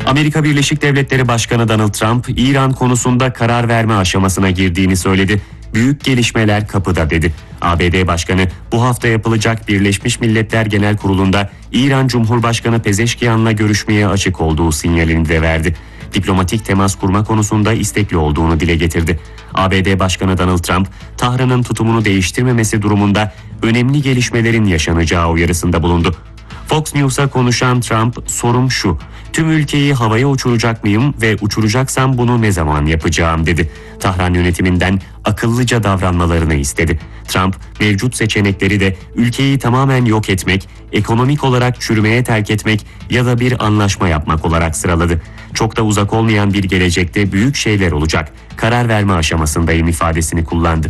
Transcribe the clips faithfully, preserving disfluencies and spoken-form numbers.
Amerika Birleşik Devletleri Başkanı Donald Trump, İran konusunda karar verme aşamasına girdiğini söyledi. Büyük gelişmeler kapıda dedi. A B D Başkanı bu hafta yapılacak Birleşmiş Milletler Genel Kurulu'nda İran Cumhurbaşkanı Pezeşkiyan'la görüşmeye açık olduğu sinyalini de verdi. Diplomatik temas kurma konusunda istekli olduğunu dile getirdi. A B D Başkanı Donald Trump, Tahran'ın tutumunu değiştirmemesi durumunda önemli gelişmelerin yaşanacağı uyarısında bulundu. Fox News'a konuşan Trump, "Sorum şu, tüm ülkeyi havaya uçuracak mıyım ve uçuracaksam bunu ne zaman yapacağım?" dedi. Tahran yönetiminden akıllıca davranmalarını istedi. Trump, mevcut seçenekleri de ülkeyi tamamen yok etmek, ekonomik olarak çürümeye terk etmek ya da bir anlaşma yapmak olarak sıraladı. "Çok da uzak olmayan bir gelecekte büyük şeyler olacak. Karar verme aşamasındayım" ifadesini kullandı.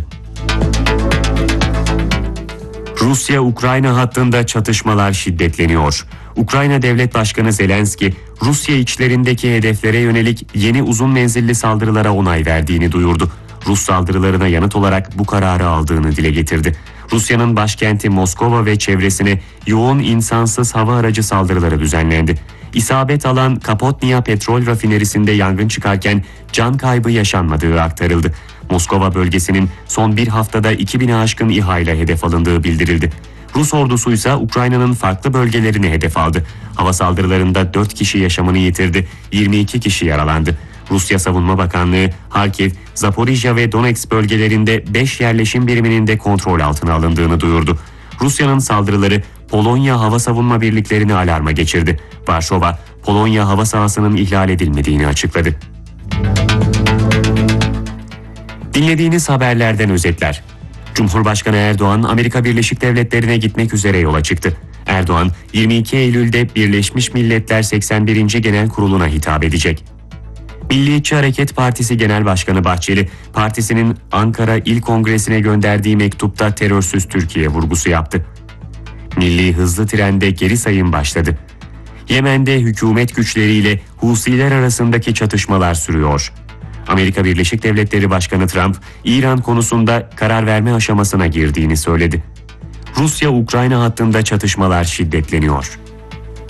Rusya-Ukrayna hattında çatışmalar şiddetleniyor. Ukrayna Devlet Başkanı Zelenski, Rusya içlerindeki hedeflere yönelik yeni uzun menzilli saldırılara onay verdiğini duyurdu. Rus saldırılarına yanıt olarak bu kararı aldığını dile getirdi. Rusya'nın başkenti Moskova ve çevresine yoğun insansız hava aracı saldırıları düzenlendi. İsabet alan Kapotnia petrol rafinerisinde yangın çıkarken can kaybı yaşanmadığı aktarıldı. Moskova bölgesinin son bir haftada iki bine aşkın İHA ile hedef alındığı bildirildi. Rus ordusu ise Ukrayna'nın farklı bölgelerini hedef aldı. Hava saldırılarında dört kişi yaşamını yitirdi, yirmi iki kişi yaralandı. Rusya Savunma Bakanlığı, Harkiv, Zaporijya ve Donetsk bölgelerinde beş yerleşim biriminin de kontrol altına alındığını duyurdu. Rusya'nın saldırıları Polonya hava savunma birliklerini alarma geçirdi. Varşova, Polonya hava sahasının ihlal edilmediğini açıkladı. Dinlediğiniz haberlerden özetler. Cumhurbaşkanı Erdoğan, Amerika Birleşik Devletleri'ne gitmek üzere yola çıktı. Erdoğan, yirmi iki Eylül'de Birleşmiş Milletler seksen birinci Genel Kurulu'na hitap edecek. Milliyetçi Hareket Partisi Genel Başkanı Bahçeli, partisinin Ankara İl Kongresi'ne gönderdiği mektupta terörsüz Türkiye vurgusu yaptı. Milli hızlı trende geri sayım başladı. Yemen'de hükümet güçleriyle Husiler arasındaki çatışmalar sürüyor. Amerika Birleşik Devletleri Başkanı Trump, İran konusunda karar verme aşamasına girdiğini söyledi. Rusya-Ukrayna hattında çatışmalar şiddetleniyor.